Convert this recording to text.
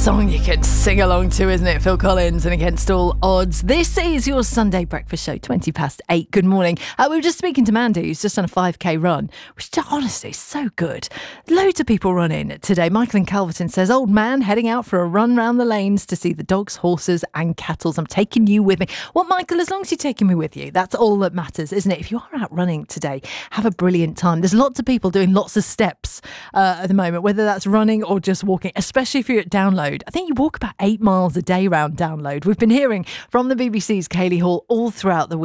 song you can sing along to, isn't it? Phil Collins and Against All Odds. This is your Sunday breakfast show, 8:20. Good morning. We were just speaking to Mandy, who's just done a 5k run, which honestly is so good. Loads of people running today. Michael in Calverton says, old man heading out for a run round the lanes to see the dogs, horses and cattle. I'm taking you with me. Well, Michael, as long as you're taking me with you, that's all that matters, isn't it? If you are out running today, have a brilliant time. There's lots of people doing lots of steps at the moment, whether that's running or just walking, especially if you're at Download. I think you walk about 8 miles a day round Download. We've been hearing from the BBC's Kaylee Hall all throughout the week.